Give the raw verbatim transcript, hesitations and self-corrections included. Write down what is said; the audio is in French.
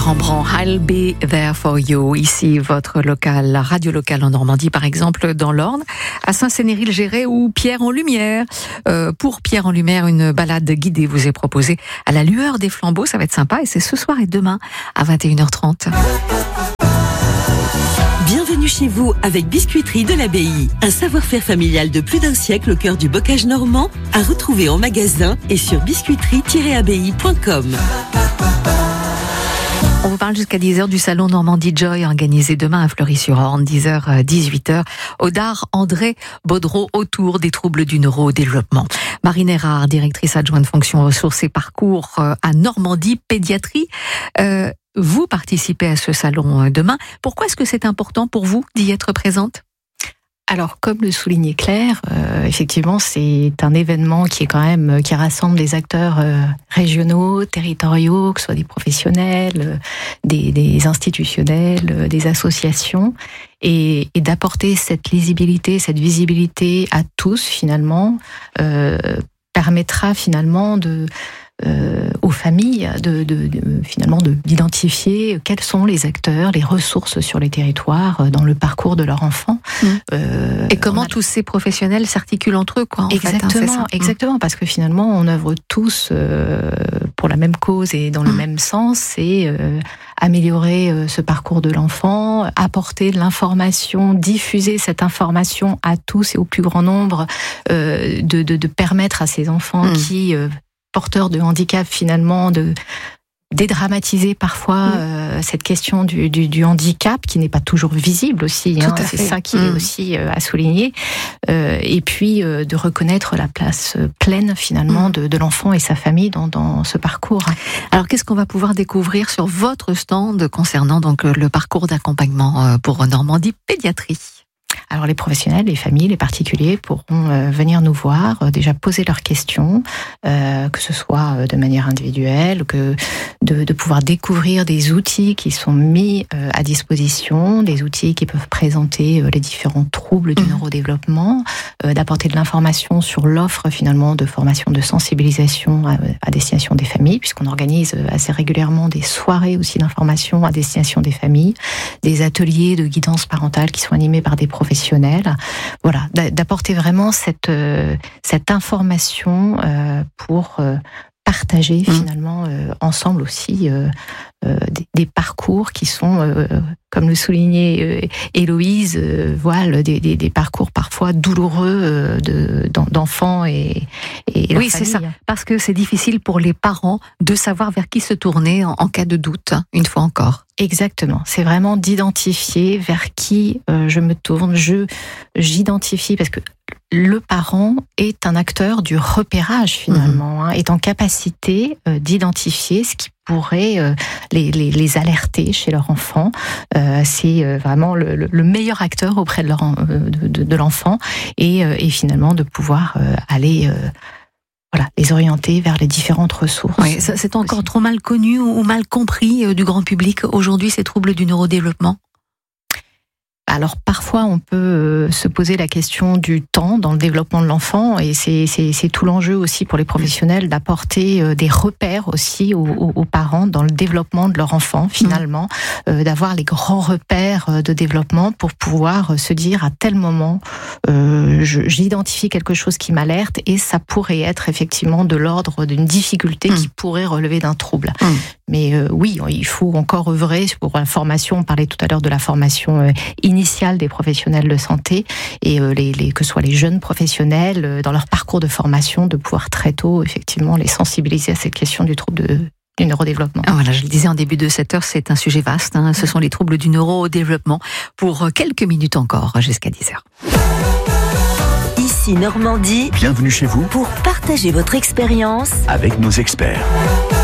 Rembrandt, I'll be there for you. Ici, votre local, la radio locale en Normandie, par exemple, dans l'Orne, à Saint-Sénéry-le-Géré ou Pierre en Lumière. Euh, pour Pierre en Lumière, une balade guidée vous est proposée à la lueur des flambeaux. Ça va être sympa et c'est ce soir et demain à vingt et une heures trente. Bienvenue chez vous avec Biscuiterie de l'Abbaye. Un savoir-faire familial de plus d'un siècle au cœur du bocage normand, à retrouver en magasin et sur biscuiterie tiret abbaye point com. On vous parle jusqu'à dix heures du salon Normandie Joy organisé demain à Fleury-sur-Orne, dix heures à dix-huit heures, au Dard André Baudreau autour des troubles du neurodéveloppement. Marine Erard, directrice adjointe fonction ressources et parcours à Normandie Pédiatrie. Euh, vous participez à ce salon demain. Pourquoi est-ce que c'est important pour vous d'y être présente ? Alors, comme le soulignait Claire, euh, effectivement, c'est un événement qui est quand même qui rassemble des acteurs euh, régionaux, territoriaux, que ce soit des professionnels, euh, des, des institutionnels, euh, des associations, et, et d'apporter cette lisibilité, cette visibilité à tous finalement euh, permettra finalement de Euh, aux familles de, de, de finalement de, d'identifier quels sont les acteurs, les ressources sur les territoires dans le parcours de leur enfant. Mmh. Euh, et comment a... tous ces professionnels s'articulent entre eux, quoi. En exactement, fait, hein, c'est ça. Exactement, parce que finalement on œuvre tous euh, pour la même cause et dans le mmh. même sens, c'est euh, améliorer euh, ce parcours de l'enfant, apporter de l'information, diffuser cette information à tous et au plus grand nombre, euh, de, de, de permettre à ces enfants mmh. qui euh, porteurs de handicap finalement, de dédramatiser parfois mmh. euh, cette question du, du, du handicap qui n'est pas toujours visible aussi, hein, c'est fait. Ça qui mmh. est aussi euh, à souligner, euh, et puis euh, de reconnaître la place pleine finalement mmh. de, de l'enfant et sa famille dans, dans ce parcours. Alors qu'est-ce qu'on va pouvoir découvrir sur votre stand concernant donc le parcours d'accompagnement pour Normandie Pédiatrie ? Alors les professionnels, les familles, les particuliers pourront euh, venir nous voir, euh, déjà poser leurs questions, euh, que ce soit euh, de manière individuelle, que de, de pouvoir découvrir des outils qui sont mis euh, à disposition, des outils qui peuvent présenter euh, les différents troubles du mmh. neurodéveloppement, euh, d'apporter de l'information sur l'offre finalement de formation de sensibilisation à, à destination des familles, puisqu'on organise assez régulièrement des soirées aussi d'information à destination des familles, des ateliers de guidance parentale qui sont animés par des professionnels. Voilà, d'apporter vraiment cette, euh, cette information euh, pour euh, partager mmh. finalement euh, ensemble aussi euh, euh, des, des parcours qui sont, euh, comme le soulignait euh, Héloïse, euh, voilà, des, des, des parcours parfois douloureux euh, de, d'enfants et, et oui, c'est ça, parce que c'est difficile pour les parents de savoir vers qui se tourner en, en cas de doute, hein, une fois encore. Exactement, c'est vraiment d'identifier vers qui euh, je me tourne, je j'identifie, parce que le parent est un acteur du repérage finalement, mmh. hein, est en capacité euh, d'identifier ce qui pourrait euh, les, les, les alerter chez leur enfant. Euh, c'est euh, vraiment le, le meilleur acteur auprès de, leur, euh, de, de, de l'enfant et, euh, et finalement de pouvoir euh, aller... Euh, Voilà, les orienter vers les différentes ressources. Oui, ça, c'est encore aussi trop mal connu ou mal compris euh, du grand public aujourd'hui, ces troubles du neurodéveloppement. Alors parfois on peut euh, se poser la question du temps dans le développement de l'enfant, et c'est, c'est, c'est tout l'enjeu aussi pour les professionnels d'apporter euh, des repères aussi aux, aux, aux parents dans le développement de leur enfant finalement, mmh. euh, d'avoir les grands repères de développement pour pouvoir se dire à tel moment euh, je, j'identifie quelque chose qui m'alerte et ça pourrait être effectivement de l'ordre d'une difficulté mmh. qui pourrait relever d'un trouble. Mmh. Mais euh, oui, il faut encore œuvrer pour la formation. On parlait tout à l'heure de la formation euh, initiale des professionnels de santé et euh, les, les, que ce soit les jeunes professionnels euh, dans leur parcours de formation, de pouvoir très tôt effectivement les sensibiliser à cette question du trouble de, du neurodéveloppement. Ah, voilà, je le disais en début de cette heure, c'est un sujet vaste. Hein, ce sont les troubles du neurodéveloppement pour quelques minutes encore, jusqu'à dix heures. Ici Normandie. Bienvenue chez vous pour partager votre expérience avec nos experts.